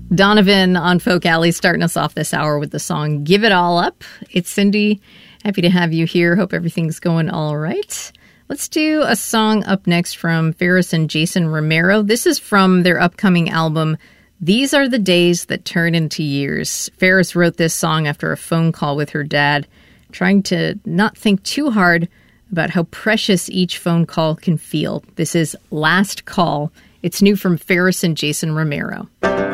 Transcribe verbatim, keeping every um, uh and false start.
Donovan on Folk Alley starting us off this hour with the song Give It All Up. It's Cindy. Happy to have you here. Hope everything's going all right. Let's do a song up next from Ferris and Jason Romero. This is from their upcoming album, These Are the Days That Turn Into Years. Ferris wrote this song after a phone call with her dad, trying to not think too hard about how precious each phone call can feel. This is Last Call. It's new from Ferris and Jason Romero.